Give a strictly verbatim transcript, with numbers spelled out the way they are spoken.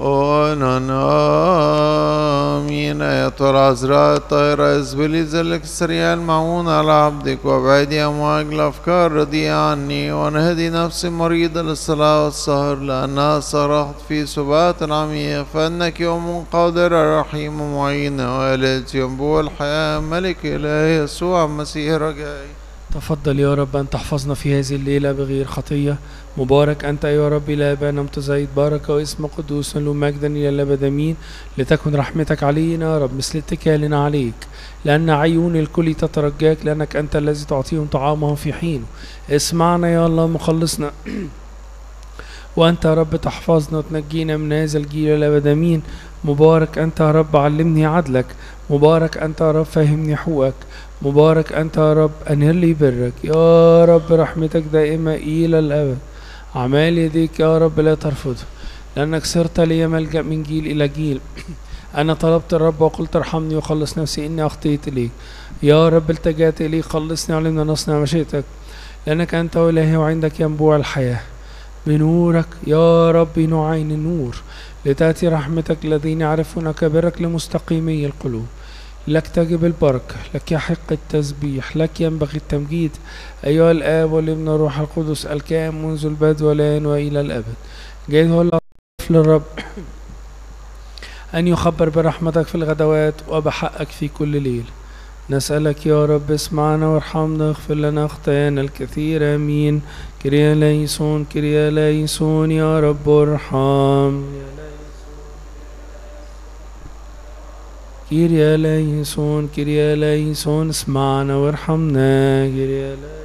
آمين. آية العذراء الطاهرة إزبلي زلك السريع المعون على عبدك وابعدي أمواج الأفكار رديئة عني ونهدي نفسي مريضة للصلاة والسهر لأنها صرخت في سبات عميق فإنك أم قادرة رحيم معينة وآلة ينبوع الحياة ملك إله يسوع المسيح رجائي. تفضل يا رب أن تحفظنا في هذه الليلة بغير خطية. مبارك أنت يا رب لا أبانا متزايد بارك واسم قدوس له مجدا إلى الأبد آمين. لتكن رحمتك علينا يا رب مثل اتكالنا عليك لأن عيون الكل تترجاك لأنك أنت الذي تعطيهم طعامهم في حينه. اسمعنا يا الله مخلصنا وأنت يا رب تحفظنا وتنجينا من هذا الجيل إلى الأبد آمين. مبارك أنت يا رب علمني عدلك. مبارك أنت يا رب فهمني حقوقك. مبارك أنت يا رب أنهر لي برك يا رب. رحمتك دائمة إلى الأبد. أعمال يديك يا رب لا ترفضه لأنك صرت لي ملجأ من جيل إلى جيل. أنا طلبت الرب وقلت ارحمني وخلص نفسي إني أخطيت إليك يا رب. التجأت إليك خلصني علمنا نصنع مشيئتك لأنك أنت إلهي وعندك ينبوع الحياة. بنورك يا رب نعين النور لتأتي رحمتك الذين يعرفونك برك لمستقيمي القلوب. لك تجب البركة لك يحق التسبيح لك ينبغي التمجيد أيها الآب والابن والروح القدس الكائن منذ البدء والآن وإلى الأبد. جيد هو للرب أن يخبر برحمتك في الغدوات وبحقك في كل ليل. نسألك يا رب اسمعنا وارحمنا اغفر لنا خطايانا الكثير آمين. كريا ليسون كريا ليسون يا رب ارحم. كريا ليسون كريا ليسون اسمعنا وارحمنا. كريا ليسون